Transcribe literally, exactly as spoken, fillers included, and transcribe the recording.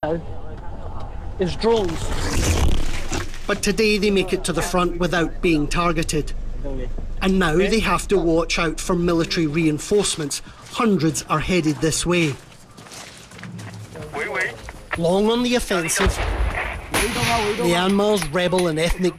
now is drones. But today they make it to the front without being targeted. And now they have to watch out for military reinforcements. Hundreds are headed this way. Long on the offensive, Myanmar's rebel and ethnic